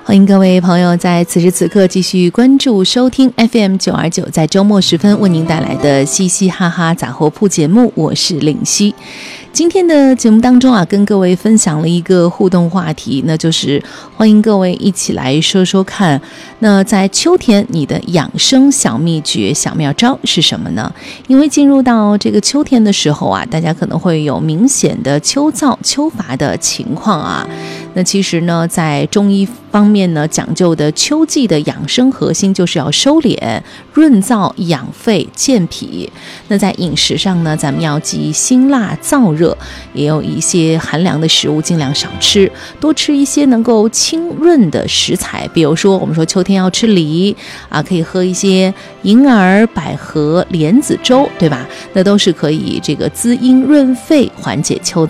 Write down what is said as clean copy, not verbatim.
欢迎各位朋友在此时此刻继续关注收听 FM929，在周末时分为您带来的嘻嘻哈哈杂货铺节目，我是领希。今天的节目当中跟各位分享了一个互动话题，那就是欢迎各位一起来说说看，那在秋天你的养生小秘诀、小妙招是什么呢？因为进入到这个秋天的时候大家可能会有明显的秋燥、秋乏的情况那其实呢，在中医方面呢，讲究的秋季的养生核心就是要收敛、润燥、养肺、健脾。那在饮食上呢，咱们要忌辛辣燥热，也有一些寒凉的食物尽量少吃，多吃一些能够清润的食材。比如说我们说秋天要吃梨可以喝一些银耳、百合、莲子粥，对吧？那都是可以这个滋阴润肺、缓解秋